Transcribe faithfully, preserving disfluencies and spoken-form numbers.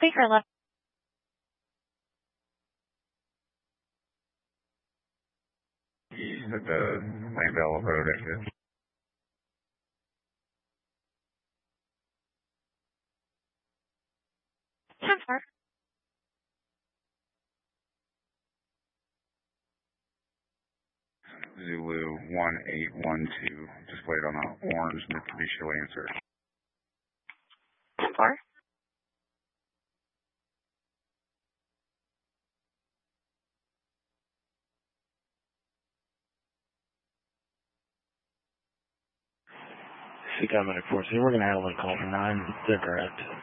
Speaker left. At the Saint Bell Road exit. ten four. Zulu one eight one two, displayed on an orange Mitsubishi Lancer. ten four. Seagull Medic Force, we're going to handle a call for nine. They're correct.